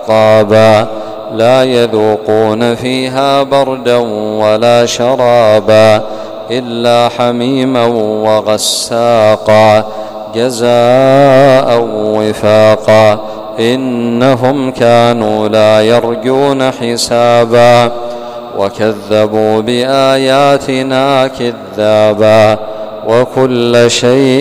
أحقابا لا يذوقون فيها بردا ولا شرابا إلا حميما وغساقا جزاء وفاقا إنهم كانوا لا يرجون حسابا وكذبوا بآياتنا كذابا وكل شيء